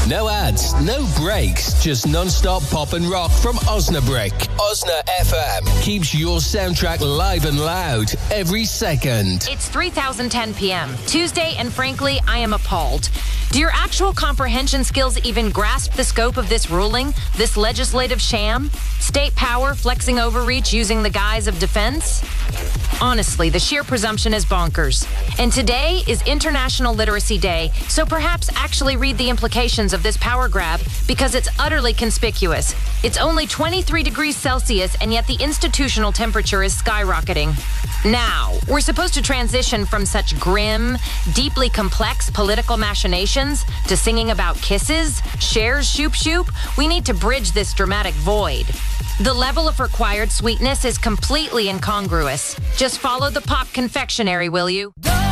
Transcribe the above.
No ads, no breaks, just non-stop pop and rock from Osnabrück. Osna FM keeps your soundtrack live and loud every second. It's 3:10 p.m. Tuesday, and frankly, I am appalled. Do your actual comprehension skills even grasp the scope of this ruling, this legislative sham? State power flexing overreach using the guise of defense? Honestly, the sheer presumption is bonkers. And today is International Literacy Day, so perhaps actually read the implications of this power grab because it's utterly conspicuous. It's only 23 degrees Celsius, and yet the institutional temperature is skyrocketing. Now, we're supposed to transition from such grim, deeply complex political machinations to singing about kisses, shares, shoop. We need to bridge this dramatic void. The level of required sweetness is completely incongruous. Just follow the pop confectionery, will you?